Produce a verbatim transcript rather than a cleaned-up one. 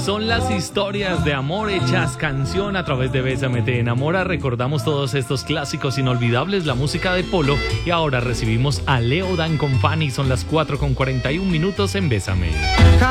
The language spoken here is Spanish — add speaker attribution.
Speaker 1: Son las historias de amor hechas canción a través de Bésame Te Enamora. Recordamos todos estos clásicos inolvidables, la música de Polo. Y ahora recibimos a Leo Dan con Fanny. Son las cuatro con cuarenta y un minutos en Bésame.